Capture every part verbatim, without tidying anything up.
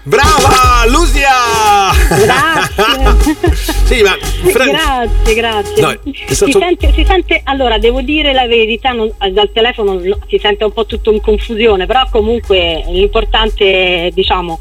Brava Lucia! Grazie. Sì, ma Fran... grazie, grazie. No, stato... si, sente, si sente, allora devo dire la verità, non, dal telefono no, si sente un po' tutto in confusione, però comunque l'importante è, diciamo,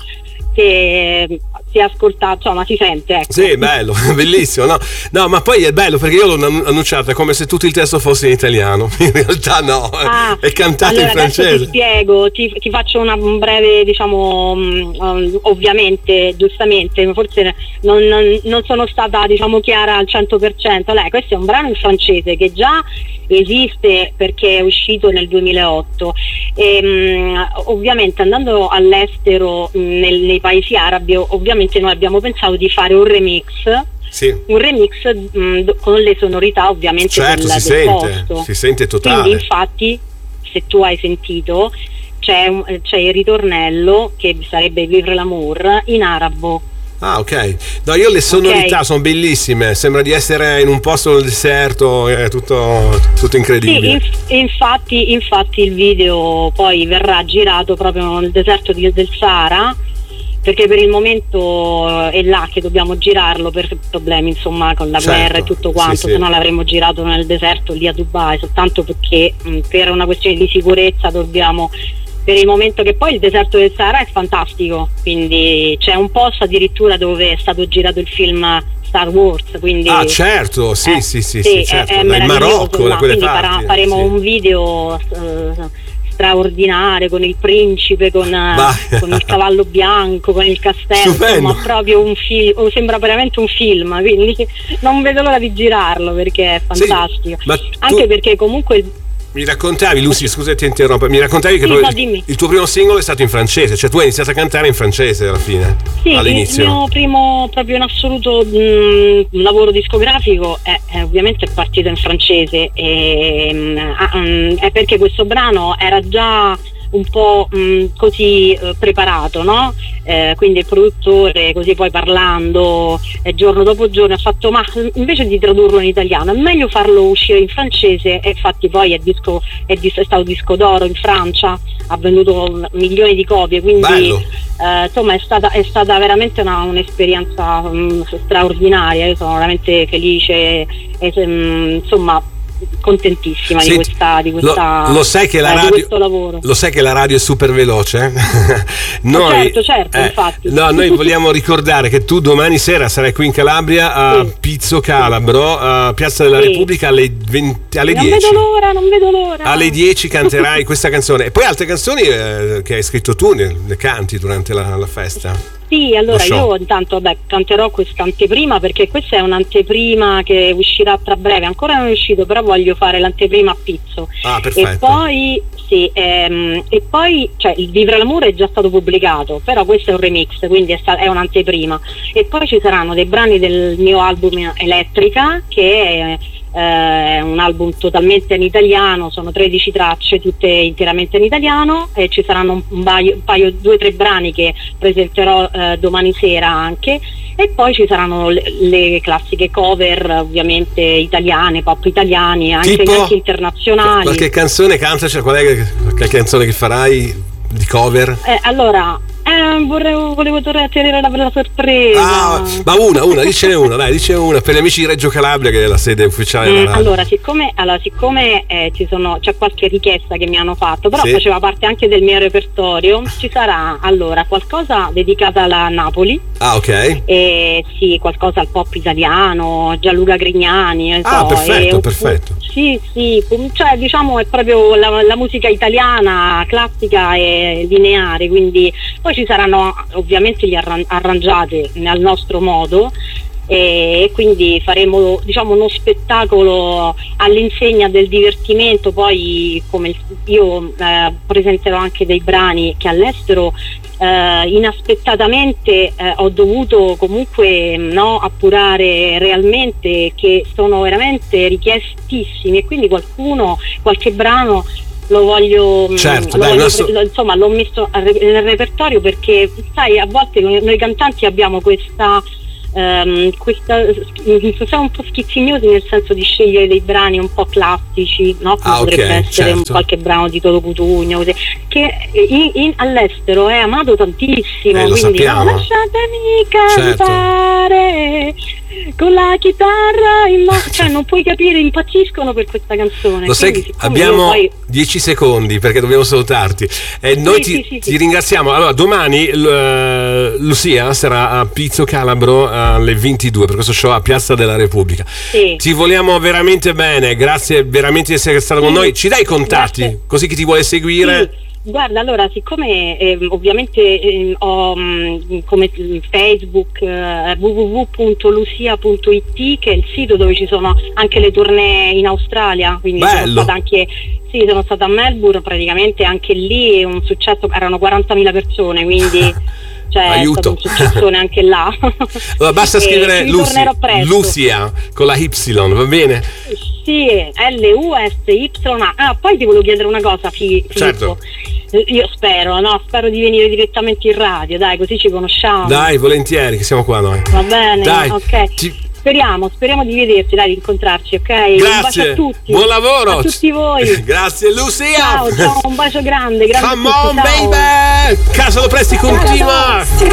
che si ascolta, insomma si sente, ecco. Sì, bello, bellissimo, no? No, ma poi è bello perché io l'ho annunciato come se tutto il testo fosse in italiano, in realtà no, ah, è cantato allora, in francese. Ti spiego, ti, ti faccio una un breve, diciamo, um, ovviamente, giustamente, forse non, non, non sono stata, diciamo, chiara al cento per cento. Lei, questo è un brano in francese che già esiste perché è uscito nel duemilaotto e, um, ovviamente andando all'estero nel, nei paesi arabi, ovviamente noi abbiamo pensato di fare un remix. Sì. Un remix mh, con le sonorità ovviamente certo, del, si del sente, posto. si sente totale. Quindi infatti, se tu hai sentito, c'è, un, c'è il ritornello che sarebbe Vivre l'amour in arabo. Ah, ok. No, io le sonorità okay. sono bellissime, sembra di essere in un posto nel deserto, è tutto, tutto incredibile. Sì, inf- infatti, infatti il video poi verrà girato proprio nel deserto di, del Sahara, perché per il momento è là che dobbiamo girarlo per problemi, insomma, con la certo, guerra e tutto quanto, sì, se no sì. l'avremmo girato nel deserto lì a Dubai, soltanto perché mh, per una questione di sicurezza dobbiamo, per il momento, che poi il deserto del Sahara è fantastico, quindi c'è un posto addirittura dove è stato girato il film Star Wars, quindi ah certo, sì, eh, sì, sì, sì, sì, certo. È, è il Marocco, da quelle quindi parti, farà, faremo sì. un video uh, straordinario con il principe, con, con il cavallo bianco, con il castello, stupendo. Insomma, proprio un film, sembra veramente un film, quindi non vedo l'ora di girarlo perché è fantastico, sì, anche tu... perché comunque mi raccontavi, Lucy, scusa ti interrompo, mi raccontavi che sì, proprio no, il tuo primo singolo è stato in francese, cioè tu hai iniziato a cantare in francese alla fine, sì, all'inizio. Il mio primo, proprio in assoluto mh, lavoro discografico è, è ovviamente partito in francese e, mh, è perché questo brano era già un po' mh, così eh, preparato, no? Eh, quindi il produttore, così poi parlando eh, giorno dopo giorno, ha fatto ma invece di tradurlo in italiano è meglio farlo uscire in francese, e infatti poi è, disco, è, dis- è stato disco d'oro in Francia, ha venduto milioni di copie, quindi eh, insomma è stata, è stata veramente una, un'esperienza mh, straordinaria. Io sono veramente felice e, mh, insomma contentissima sì, di questa di questa lo, lo sai che la eh, radio questo lavoro. Lo sai che la radio è super veloce? Noi, certo, certo, eh, infatti. No, noi vogliamo ricordare che tu domani sera sarai qui in Calabria a sì. Pizzo Calabro, a Piazza della sì. Repubblica alle, venti, alle non dieci. Non vedo l'ora, non vedo l'ora. Alle dieci canterai questa canzone e poi altre canzoni eh, che hai scritto tu, le, le canti durante la, la festa. Sì, allora io intanto beh, canterò questa anteprima, perché questa è un'anteprima che uscirà tra breve, ancora non è uscito, però voglio fare l'anteprima a Pizzo. Ah, perfetto. E poi sì, ehm, e poi cioè il Vivre l'amour è già stato pubblicato, però questo è un remix, quindi è, sta- è un'anteprima. E poi ci saranno dei brani del mio album Elettrica, che è eh, un album totalmente in italiano, sono tredici tracce tutte interamente in italiano, e ci saranno un, un, paio, un paio, due o tre brani che presenterò eh, domani sera anche, e poi ci saranno le, le classiche cover ovviamente italiane, pop italiani, anche, tipo, anche internazionali. Qualche canzone canta, cioè qual è qualche canzone che farai di cover? Eh, allora Eh, vorrei, volevo tenere la, la sorpresa. Ah, ma una, una, dicene una, dai, dicene una per gli amici di Reggio Calabria, che è la sede ufficiale mm, della radio. Allora, siccome, allora, siccome eh, ci sono, c'è qualche richiesta che mi hanno fatto, però sì. faceva parte anche del mio repertorio, ci sarà allora qualcosa dedicata alla Napoli. Ah, ok. E sì, qualcosa al pop italiano, Gianluca Grignani. Ah, so, perfetto, e, perfetto. Sì, sì, cioè diciamo è proprio la, la musica italiana classica e lineare, quindi poi ci saranno ovviamente gli arran- arrangiati al nostro modo, e quindi faremo diciamo uno spettacolo all'insegna del divertimento. Poi come io eh, presenterò anche dei brani che all'estero eh, inaspettatamente eh, ho dovuto comunque no, appurare realmente, che sono veramente richiestissimi, e quindi qualcuno, qualche brano lo voglio, certo, lo dai, voglio nostro... insomma l'ho messo nel repertorio, perché sai a volte noi cantanti abbiamo questa ehm, questa, siamo un po' schizzignosi nel senso di scegliere dei brani un po' classici, no? Come ah, potrebbe okay, essere certo. un qualche brano di Toto Cutugno, così, che in, in, all'estero è amato tantissimo, eh, lo quindi sappiamo. no, lasciatemi cantare certo. con la chitarra in mano, cioè non puoi capire, impazziscono per questa canzone. Lo sai quindi, che abbiamo poi... dieci secondi perché dobbiamo salutarti e noi sì, ti, sì, sì, ti sì. ringraziamo. Allora domani uh, Lucia sarà a Pizzo Calabro alle ventidue per questo show a Piazza della Repubblica. Sì. Ti vogliamo veramente bene, grazie veramente di essere stato sì. con noi. Ci dai i contatti Grazie. Così chi ti vuole seguire? Sì. Guarda, allora, siccome eh, ovviamente eh, ho mh, come Facebook eh, w w w punto lucia punto i t, che è il sito dove ci sono anche le tournée in Australia, quindi Bello. sono stata anche sì, sono stata a Melbourne, praticamente anche lì è un successo, erano quarantamila persone, quindi cioè, aiuto, è stato un successone anche là. Allora, basta scrivere ci Lucy, ritornerò presto. Lucia con la Y, va bene? Sì, L U S Y A. Ah, poi ti volevo chiedere una cosa, Filippo. Certo. Io spero, no? Spero di venire direttamente in radio, dai, così ci conosciamo. Dai, volentieri, che siamo qua noi. Va bene, Dai, ok. ti- Speriamo, speriamo di vederci, dai, di incontrarci, ok? Grazie. Un bacio a tutti. Buon lavoro. A tutti voi. Grazie, Lucia. Ciao, ciao, un bacio grande, grande. Come a tutti, on, ciao. baby. Casa Lopresti continua.